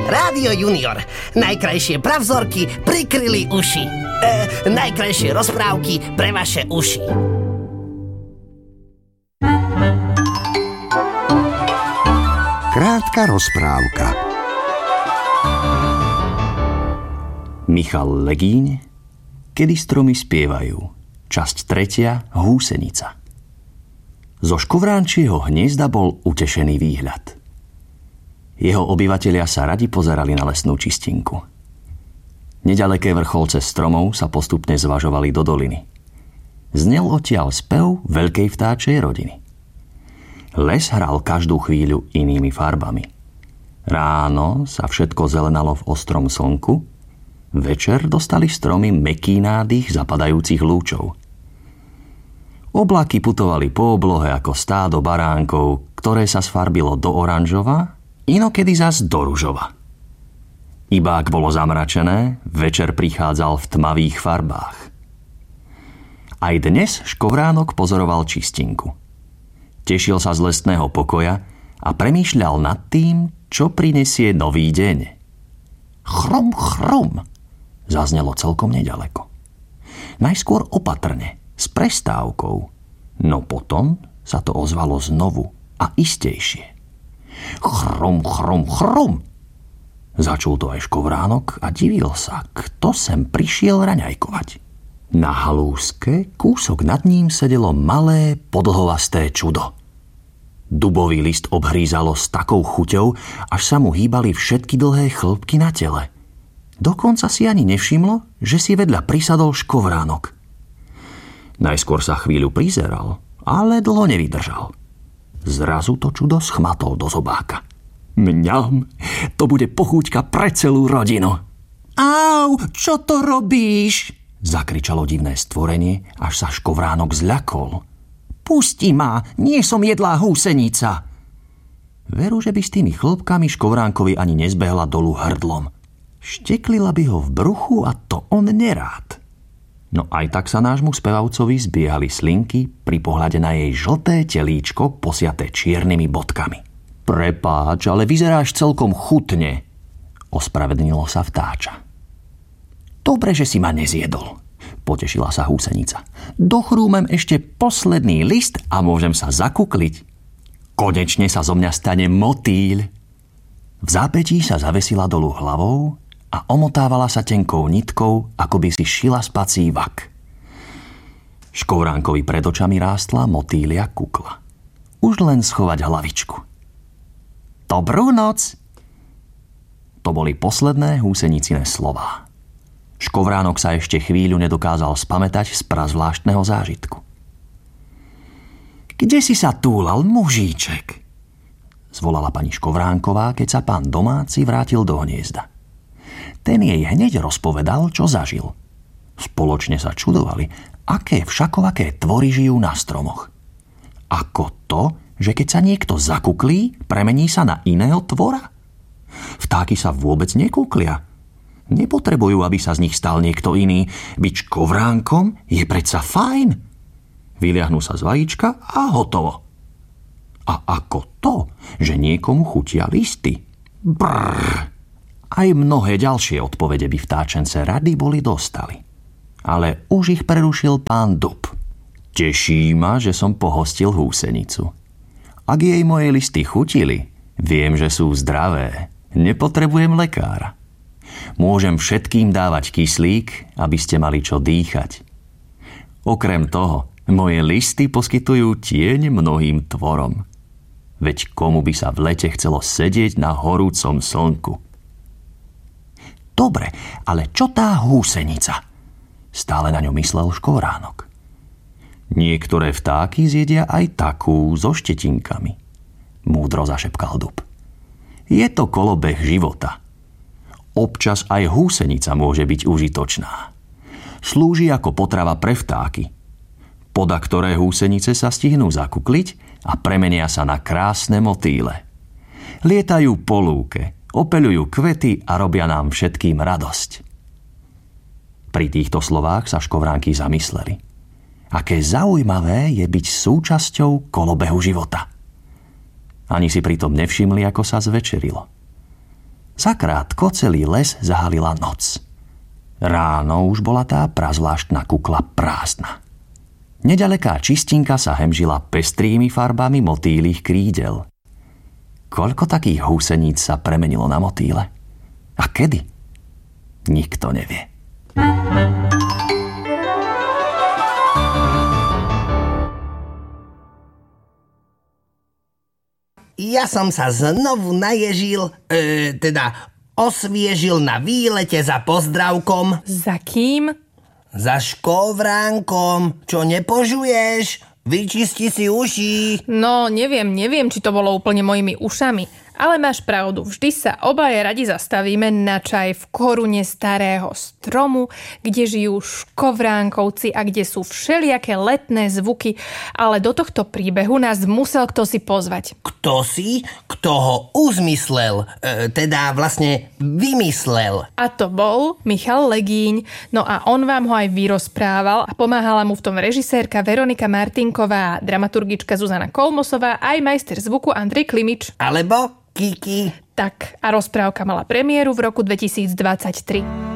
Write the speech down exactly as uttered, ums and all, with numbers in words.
Rádio Junior. Najkrajšie pravzorky prikryli uši. E, najkrajšie rozprávky pre vaše uši. Krátka rozprávka. Michal Legíň, Kedy stromy spievajú. Časť tretia, Húsenica. Zo škovránčieho hniezda bol utešený výhľad. Jeho obyvatelia sa radi pozerali na lesnú čistinku. Nedaleké vrcholce stromov sa postupne zvažovali do doliny. Znel odtiaľ spev veľkej vtáčej rodiny. Les hral každú chvíľu inými farbami. Ráno sa všetko zelenalo v ostrom slnku, večer dostali stromy mäkký nádych zapadajúcich lúčov. Oblaky putovali po oblohe ako stádo baránkov, ktoré sa sfarbilo do oranžova, inokedy zas do ružova. Iba ak bolo zamračené, večer prichádzal v tmavých farbách. Aj dnes škovránok pozoroval čistinku. Tešil sa z lesného pokoja a premýšľal nad tým, čo prinesie nový deň. Chrum, chrum, zaznelo celkom nedaleko. Najskôr opatrne, s prestávkou, no potom sa to ozvalo znovu a istejšie. Chrum, chrum, chrum. Začul to aj škovránok a divil sa, kto sem prišiel raňajkovať. Na halúske kúsok nad ním sedelo malé podlhovasté čudo. Dubový list obhrízalo s takou chuťou, až sa mu hýbali všetky dlhé chlpky na tele. Dokonca si ani nevšimlo, že si vedľa prisadol škovránok. Najskôr sa chvíľu prizeral, ale dlho nevydržal. Zrazu to čudo schmatol do zobáka. Mňam, to bude pochúťka pre celú rodinu. Au, čo to robíš? Zakričalo divné stvorenie, až sa škovránok zľakol. Pusti ma, nie som jedlá húsenica. Veru, že by s tými chlopkami škovránkovi ani nezbehla dolu hrdlom. Šteklila by ho v bruchu a to on nerád. No aj tak sa nášmu spevavcovi zbiehali slinky pri pohľade na jej žlté telíčko posiaté čiernymi bodkami. Prepáč, ale vyzeráš celkom chutne, ospravedlnilo sa vtáča. Dobre, že si ma nezjedol, potešila sa húsenica. Dochrúmem ešte posledný list a môžem sa zakukliť. Konečne sa zo mňa stane motýľ. V zápätí sa zavesila dolu hlavou a omotávala sa tenkou nitkou, ako by si šila spací vak. Škovránkovi pred očami rástla motýlia kukla. Už len schovať hlavičku. Dobrú noc! To boli posledné húsenicine slová. Škovránok sa ešte chvíľu nedokázal spamätať z prazvláštneho zážitku. Kde si sa túlal, mužíček? Zvolala pani Škovránková, keď sa pán domáci vrátil do hniezda. Ten jej hneď rozpovedal, čo zažil. Spoločne sa čudovali, aké všakovaké tvory žijú na stromoch. Ako to, že keď sa niekto zakuklí, premení sa na iného tvora? Vtáky sa vôbec nekuklia. Nepotrebujú, aby sa z nich stal niekto iný. Byť škovránkom je predsa fajn. Vyliahnú sa z vajíčka a hotovo. A ako to, že niekomu chutia listy? Brrr. Aj mnohé ďalšie odpovede by vtáčence rady boli dostali. Ale už ich prerušil pán Dub. Teší ma, že som pohostil húsenicu. Ak jej moje listy chutili, viem, že sú zdravé. Nepotrebujem lekára. Môžem všetkým dávať kyslík, aby ste mali čo dýchať. Okrem toho, moje listy poskytujú tieň mnohým tvorom. Veď komu by sa v lete chcelo sedieť na horúcom slnku? Dobre, ale čo tá húsenica? Stále na ňu myslel škovránok. Niektoré vtáky zjedia aj takú so štetinkami. Múdro zašepkal Dub. Je to kolobeh života. Občas aj húsenica môže byť užitočná. Slúži ako potrava pre vtáky. Poda ktoré húsenice sa stihnú zakukliť a premenia sa na krásne motýle. Lietajú po lúke, opeľujú kvety a robia nám všetkým radosť. Pri týchto slovách sa škovránky zamysleli. Aké zaujímavé je byť súčasťou kolobehu života. Ani si pritom nevšimli, ako sa zvečerilo. Zakrátko celý les zahalila noc. Ráno už bola tá prazvláštna kukla prázdna. Nedaleká čistinka sa hemžila pestrými farbami motýlých krídel. Koľko takých húseníc sa premenilo na motýle? A kedy? Nikto nevie. Ja som sa znovu naježil, e, teda osviežil na výlete za pozdravkom. Za kým? Za škovránkom. Čo nepožuješ? Vyčisti si uši. No, neviem, neviem, či to bolo úplne mojimi ušami. Ale máš pravdu, vždy sa obaja radi zastavíme na čaj v korune starého stromu, kde žijú škovránkovci a kde sú všelijaké letné zvuky, ale do tohto príbehu nás musel kto si pozvať. Kto si? Kto ho uzmyslel? E, teda vlastne vymyslel. A to bol Michal Legíň, no a on vám ho aj vyrozprával a pomáhala mu v tom režisérka Veronika Martinková, dramaturgička Zuzana Kolmosová aj majster zvuku Andrej Klimič. Alebo Kiki. Tak, a rozprávka mala premiéru v roku dvetisícdvadsaťtri.